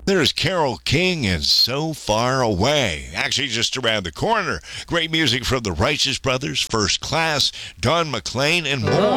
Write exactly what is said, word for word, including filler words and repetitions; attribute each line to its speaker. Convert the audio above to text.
Speaker 1: There's Carole King and So Far Away. Actually, just around the corner. Great music from the Righteous Brothers, First Class, Don McLean, and more.